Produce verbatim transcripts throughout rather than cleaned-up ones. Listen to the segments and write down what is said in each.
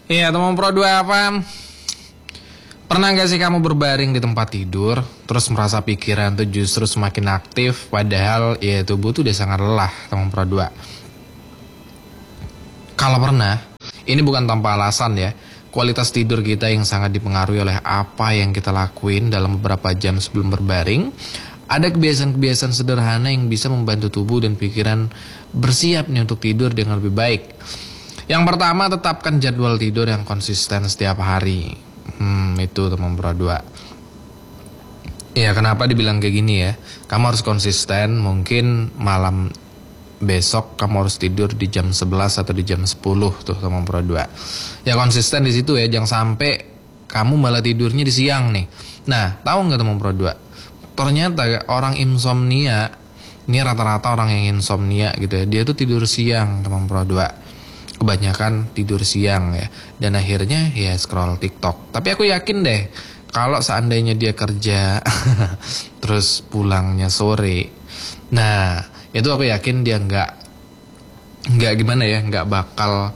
Iya teman Pro dua apa? Pernah gak sih kamu berbaring di tempat tidur terus merasa pikiran tuh justru semakin aktif, padahal ya tubuh tuh udah sangat lelah teman Pro dua? Kalau pernah, ini bukan tanpa alasan ya. Kualitas tidur kita yang sangat dipengaruhi oleh apa yang kita lakuin dalam beberapa jam sebelum berbaring. Ada kebiasaan-kebiasaan sederhana yang bisa membantu tubuh dan pikiran bersiap nih untuk tidur dengan lebih baik. Yang pertama, tetapkan jadwal tidur yang konsisten setiap hari. Hmm, itu teman Pro dua. Ya, kenapa dibilang kayak gini ya? Kamu harus konsisten, mungkin malam besok kamu harus tidur di jam sebelas atau di jam sepuluh tuh teman Pro dua. Ya konsisten di situ ya, jangan sampai kamu malah tidurnya di siang nih. Nah, tahu nggak teman Pro dua? Ternyata orang insomnia, ini rata-rata orang yang insomnia gitu ya, dia tuh tidur siang teman Pro dua. Kebanyakan tidur siang ya, dan akhirnya ya scroll TikTok. Tapi aku yakin deh, kalau seandainya dia kerja terus pulangnya sore, nah itu aku yakin dia nggak nggak gimana ya, nggak bakal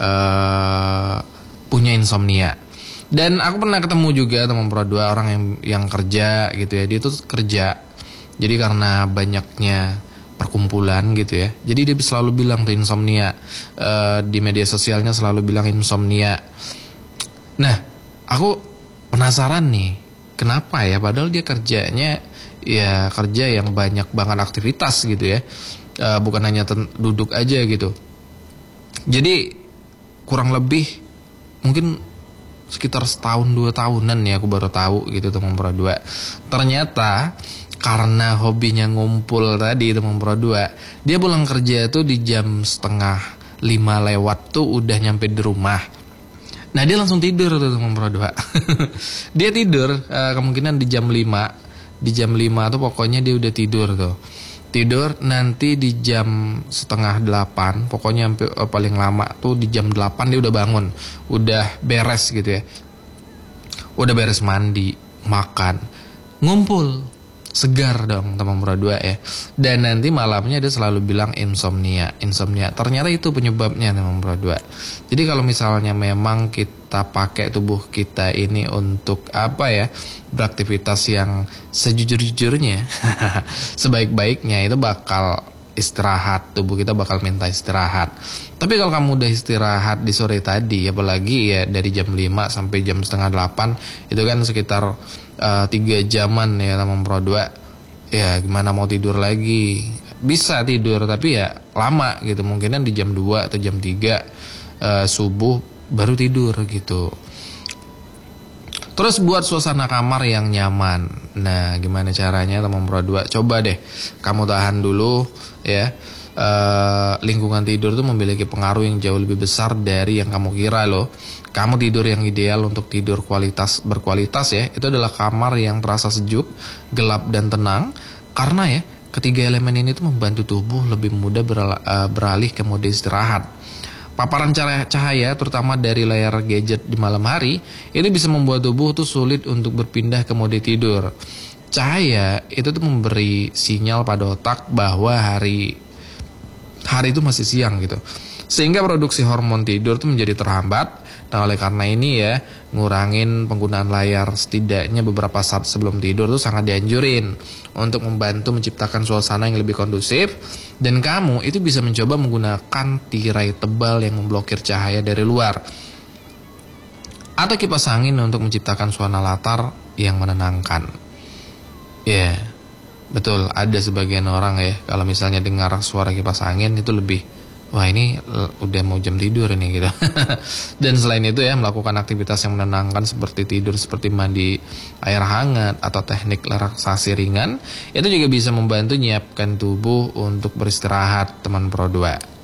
uh, punya insomnia. Dan aku pernah ketemu juga teman Pro dua orang yang yang kerja gitu ya, dia tuh kerja, jadi karena banyaknya perkumpulan gitu ya, jadi dia selalu bilang tuh insomnia, uh, di media sosialnya selalu bilang insomnia. Nah, aku penasaran nih, kenapa ya, padahal dia kerjanya ya kerja yang banyak banget aktivitas gitu ya, uh, bukan hanya duduk aja gitu. Jadi kurang lebih mungkin sekitar setahun dua tahunan ya aku baru tahu gitu teman Pro dua. Ternyata karena hobinya ngumpul tadi teman Pro dua, dia pulang kerja tuh di jam setengah lima lewat tuh udah nyampe di rumah. Nah dia langsung tidur tuh teman Pro dua. Dia tidur uh, kemungkinan di jam lima. Di jam lima tuh pokoknya dia udah tidur tuh. Tidur nanti di jam setengah delapan, pokoknya sampai uh, paling lama tuh di jam delapan dia udah bangun, udah beres gitu ya, udah beres mandi, makan, ngumpul, segar dong teman Pro dua ya. Dan nanti malamnya dia selalu bilang insomnia, insomnia. Ternyata itu penyebabnya teman Pro dua. Jadi kalau misalnya memang kita pakai tubuh kita ini untuk apa ya, beraktivitas yang sejujur-jujurnya, sebaik-baiknya, itu bakal istirahat, tubuh kita bakal minta istirahat. Tapi kalau kamu udah istirahat di sore tadi, apalagi ya dari jam lima sampai jam setengah delapan, itu kan sekitar uh, tiga jaman ya teman Pro dua. Ya gimana mau tidur lagi? Bisa tidur tapi ya lama gitu, mungkinan di jam dua atau jam tiga uh, subuh baru tidur gitu. Terus buat suasana kamar yang nyaman. Nah, gimana caranya teman Pro dua? Coba deh kamu tahan dulu ya. E, lingkungan tidur tuh memiliki pengaruh yang jauh lebih besar dari yang kamu kira loh. Kamu tidur yang ideal untuk tidur kualitas berkualitas ya, itu adalah kamar yang terasa sejuk, gelap dan tenang. Karena ya, ketiga elemen ini tuh membantu tubuh lebih mudah beralih ke mode istirahat. Paparan cahaya terutama dari layar gadget di malam hari itu bisa membuat tubuh tuh sulit untuk berpindah ke mode tidur. Cahaya itu tuh memberi sinyal pada otak bahwa hari hari itu masih siang gitu, sehingga produksi hormon tidur tuh menjadi terhambat. Nah oleh karena ini ya, ngurangin penggunaan layar setidaknya beberapa saat sebelum tidur tuh sangat dianjurin untuk membantu menciptakan suasana yang lebih kondusif. Dan kamu itu bisa mencoba menggunakan tirai tebal yang memblokir cahaya dari luar, atau kipas angin untuk menciptakan suasana latar yang menenangkan. Ya, yeah, betul, ada sebagian orang ya, kalau misalnya dengar suara kipas angin itu lebih, wah ini udah mau jam tidur ini gitu. Dan selain itu ya, melakukan aktivitas yang menenangkan seperti tidur, seperti mandi air hangat atau teknik relaksasi ringan, itu juga bisa membantu menyiapkan tubuh untuk beristirahat teman Pro dua.